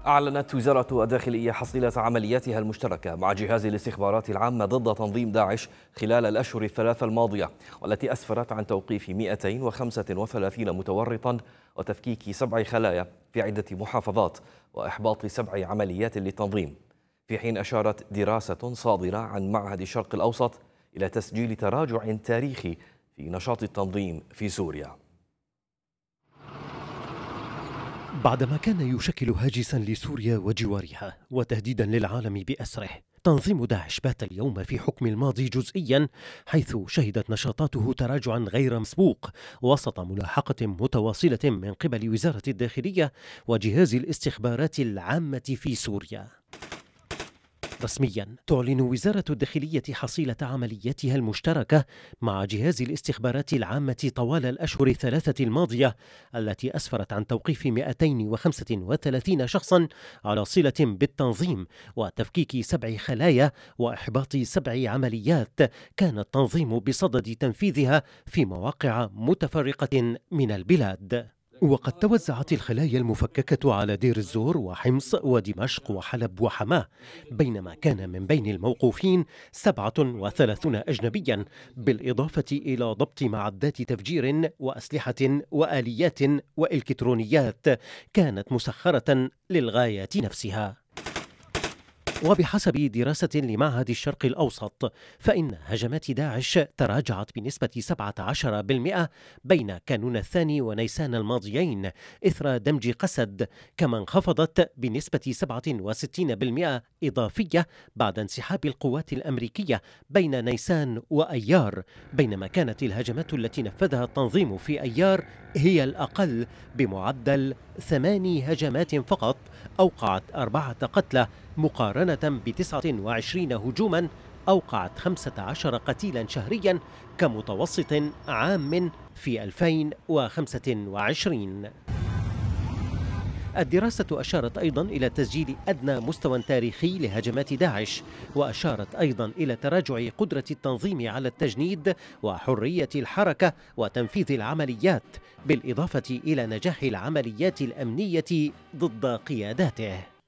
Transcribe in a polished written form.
أعلنت وزارة الداخلية حصيلة عملياتها المشتركة مع جهاز الاستخبارات العامة ضد تنظيم داعش خلال الأشهر الثلاثة الماضية، والتي أسفرت عن توقيف 235 متورطا وتفكيك 7 خلايا في عدة محافظات وإحباط 7 عمليات للتنظيم، في حين أشارت دراسة صادرة عن معهد الشرق الأوسط إلى تسجيل تراجع تاريخي في نشاط التنظيم في سوريا. بعدما كان يشكل هاجسا لسوريا وجوارها وتهديدا للعالم بأسره، تنظيم داعش بات اليوم في حكم الماضي جزئيا، حيث شهدت نشاطاته تراجعا غير مسبوق وسط ملاحقة متواصلة من قبل وزارة الداخلية وجهاز الاستخبارات العامة في سوريا. رسميا تعلن وزارة الداخلية حصيلة عملياتها المشتركة مع جهاز الاستخبارات العامة طوال الأشهر الثلاثة الماضية، التي أسفرت عن توقيف 235 شخصا على صلة بالتنظيم وتفكيك 7 خلايا وإحباط 7 عمليات كان التنظيم بصدد تنفيذها في مواقع متفرقة من البلاد. وقد توزعت الخلايا المفككة على دير الزور وحمص ودمشق وحلب وحماة، بينما كان من بين الموقوفين 37 أجنبيا، بالإضافة إلى ضبط معدات تفجير وأسلحة وآليات وإلكترونيات كانت مسخرة للغايات نفسها. وبحسب دراسة لمعهد الشرق الأوسط، فإن هجمات داعش تراجعت بنسبة 17% بين كانون الثاني ونيسان الماضيين إثر دمج قسد، كما انخفضت بنسبة 67% إضافية بعد انسحاب القوات الأمريكية بين نيسان وأيار، بينما كانت الهجمات التي نفذها التنظيم في أيار هي الأقل بمعدل 8 هجمات فقط، أوقعت 4 قتلى مقارنة ب29 هجوما أوقعت 15 قتيلا شهريا كمتوسط عام في 2025. الدراسة أشارت أيضا إلى تسجيل أدنى مستوى تاريخي لهجمات داعش، وأشارت أيضا إلى تراجع قدرة التنظيم على التجنيد وحرية الحركة وتنفيذ العمليات، بالإضافة إلى نجاح العمليات الأمنية ضد قياداته.